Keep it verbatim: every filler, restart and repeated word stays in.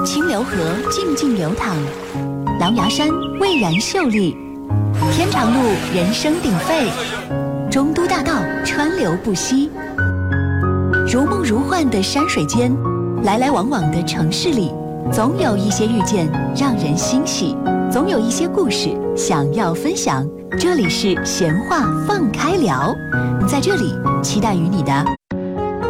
清流河静静流淌，狼牙山蔚然秀丽，天长路人声鼎沸，中都大道川流不息。如梦如幻的山水间，来来往往的城市里，总有一些遇见让人欣喜，总有一些故事想要分享。这里是闲话放开聊，在这里期待与你的